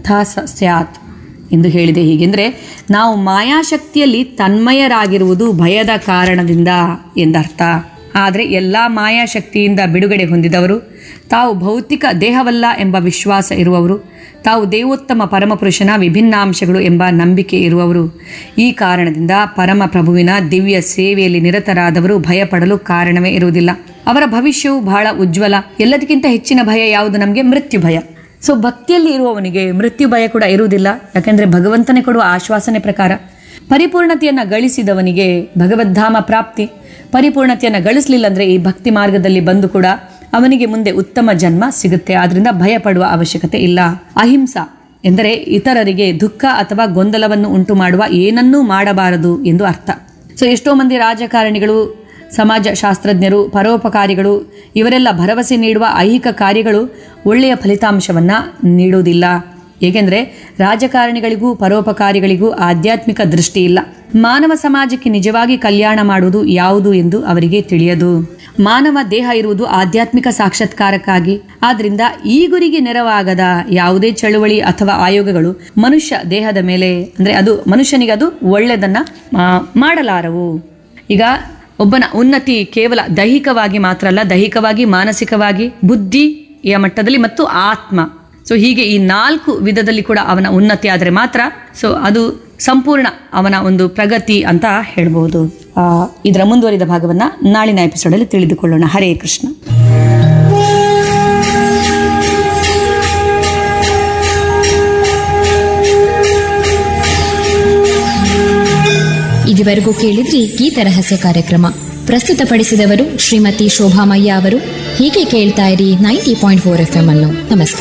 ತಥಾ ಸ್ಯಾತ್ ಎಂದು ಹೇಳಿದೆ. ಹೀಗೆಂದರೆ ನಾವು ಮಾಯಾಶಕ್ತಿಯಲ್ಲಿ ತನ್ಮಯರಾಗಿರುವುದು ಭಯದ ಕಾರಣದಿಂದ ಎಂದರ್ಥ. ಆದರೆ ಎಲ್ಲ ಮಾಯಾಶಕ್ತಿಯಿಂದ ಬಿಡುಗಡೆ ಹೊಂದಿದವರು, ತಾವು ಭೌತಿಕ ದೇಹವಲ್ಲ ಎಂಬ ವಿಶ್ವಾಸ ಇರುವವರು, ತಾವು ದೇವೋತ್ತಮ ಪರಮಪುರುಷನ ವಿಭಿನ್ನಾಂಶಗಳು ಎಂಬ ನಂಬಿಕೆ ಇರುವವರು. ಈ ಕಾರಣದಿಂದ ಪರಮಪ್ರಭುವಿನ ದಿವ್ಯ ಸೇವೆಯಲ್ಲಿ ನಿರತರಾದವರು ಭಯಪಡಲು ಕಾರಣವೇ ಇರುವುದಿಲ್ಲ. ಅವರ ಭವಿಷ್ಯವು ಬಹಳ ಉಜ್ವಲ. ಎಲ್ಲದಕ್ಕಿಂತ ಹೆಚ್ಚಿನ ಭಯ ಯಾವುದು? ನಮಗೆ ಮೃತ್ಯು ಭಯ. ಸೊ ಭಕ್ತಿಯಲ್ಲಿ ಇರುವವನಿಗೆ ಮೃತ್ಯು ಭಯ ಕೂಡ ಇರುವುದಿಲ್ಲ. ಯಾಕೆಂದರೆ ಭಗವಂತನೇ ಕೊಡುವ ಆಶ್ವಾಸನೆ ಪ್ರಕಾರ ಪರಿಪೂರ್ಣತೆಯನ್ನು ಗಳಿಸಿದವನಿಗೆ ಭಗವದ್ಧಾಮ ಪ್ರಾಪ್ತಿ. ಪರಿಪೂರ್ಣತೆಯನ್ನು ಗಳಿಸಲಿಲ್ಲ ಅಂದರೆ ಈ ಭಕ್ತಿ ಮಾರ್ಗದಲ್ಲಿ ಬಂದು ಕೂಡ ಅವನಿಗೆ ಮುಂದೆ ಉತ್ತಮ ಜನ್ಮ ಸಿಗುತ್ತೆ. ಆದ್ರಿಂದ ಭಯ ಪಡುವ ಅವಶ್ಯಕತೆ ಇಲ್ಲ. ಅಹಿಂಸಾ ಎಂದರೆ ಇತರರಿಗೆ ದುಃಖ ಅಥವಾ ಗೊಂದಲವನ್ನು ಉಂಟು ಮಾಡುವ ಏನನ್ನೂ ಮಾಡಬಾರದು ಎಂದು ಅರ್ಥ. ಸೊ ಎಷ್ಟೋ ಮಂದಿ ರಾಜಕಾರಣಿಗಳು, ಸಮಾಜ ಶಾಸ್ತ್ರಜ್ಞರು, ಪರೋಪಕಾರಿಗಳು ಇವರೆಲ್ಲ ಭರವಸೆ ನೀಡುವ ಐಹಿಕ ಕಾರ್ಯಗಳು ಒಳ್ಳೆಯ ಫಲಿತಾಂಶವನ್ನು ನೀಡುವುದಿಲ್ಲ. ಏಕೆಂದರೆ ರಾಜಕಾರಣಿಗಳಿಗೂ ಪರೋಪಕಾರಿಗಳಿಗೂ ಆಧ್ಯಾತ್ಮಿಕ ದೃಷ್ಟಿ ಇಲ್ಲ. ಮಾನವ ಸಮಾಜಕ್ಕೆ ನಿಜವಾಗಿ ಕಲ್ಯಾಣ ಮಾಡುವುದು ಯಾವುದು ಎಂದು ಅವರಿಗೆ ತಿಳಿಯದು. ಮಾನವ ದೇಹ ಇರುವುದು ಆಧ್ಯಾತ್ಮಿಕ ಸಾಕ್ಷಾತ್ಕಾರಕ್ಕಾಗಿ. ಆದ್ರಿಂದ ಈ ಗುರಿಗೆ ನೆರವಾಗದ ಯಾವುದೇ ಚಳುವಳಿ ಅಥವಾ ಆಯೋಗಗಳು ಮನುಷ್ಯ ದೇಹದ ಮೇಲೆ, ಅಂದರೆ ಅದು ಮನುಷ್ಯನಿಗೆ ಅದು ಒಳ್ಳೆಯದನ್ನ ಮಾಡಲಾರವು. ಈಗ ಒಬ್ಬನ ಉನ್ನತಿ ಕೇವಲ ದೈಹಿಕವಾಗಿ ಮಾತ್ರ ಅಲ್ಲ, ದೈಹಿಕವಾಗಿ, ಮಾನಸಿಕವಾಗಿ, ಬುದ್ಧಿಯ ಮಟ್ಟದಲ್ಲಿ ಮತ್ತು ಆತ್ಮ. ಸೊ ಹೀಗೆ ಈ 4 ವಿಧದಲ್ಲಿ ಕೂಡ ಅವನ ಉನ್ನತಿ ಆದರೆ ಮಾತ್ರ ಸೊ ಅದು ಸಂಪೂರ್ಣ ಅವನ ಒಂದು ಪ್ರಗತಿ ಅಂತ ಹೇಳ್ಬೋದು. ಇದರ ಮುಂದುವರಿದ ಭಾಗವನ್ನು ನಾಳಿನ ಎಪಿಸೋಡಲ್ಲಿ ತಿಳಿದುಕೊಳ್ಳೋಣ. ಹರೇ ಕೃಷ್ಣ. ಇದುವರೆಗೂ ಕೇಳಿದ್ರಿ ಗೀತ ರಹಸ್ಯ ಕಾರ್ಯಕ್ರಮ. ಪ್ರಸ್ತುತಪಡಿಸಿದವರು ಶ್ರೀಮತಿ ಶೋಭಾಮಯ್ಯ ಅವರು. ಹೀಗೆ ಕೇಳ್ತಾ ಇರಿ 90.4 FM ಅನ್ನು. ನಮಸ್ಕಾರ.